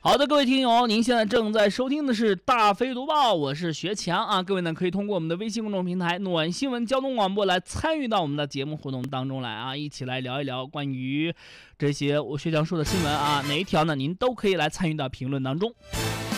好的，各位听友，您现在正在收听的是大飞读报，我是学强啊。各位呢可以通过我们的微信公众平台暖新闻交通广播来参与到我们的节目活动当中来啊，一起来聊一聊关于这些我学强说的新闻啊，哪一条呢您都可以来参与到评论当中。